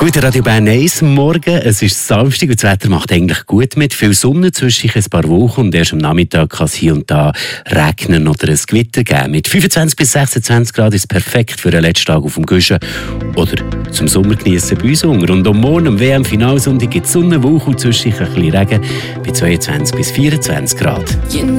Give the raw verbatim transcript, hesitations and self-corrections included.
Guten Radio Bern eins Morgen. Es ist Samstag und das Wetter macht eigentlich gut mit. Viel Sonne zwischen ein paar Wochen und erst am Nachmittag kann es hier und da regnen oder ein Gewitter geben. Mit fünfundzwanzig bis sechsundzwanzig Grad ist es perfekt für den letzten Tag auf dem Guschen oder zum Sommer genießen bei uns unten. Und am Morgen am W M-Finalsonntag gibt es Sonne, Woche und zwischen ein bisschen Regen bei zweiundzwanzig bis vierundzwanzig Grad.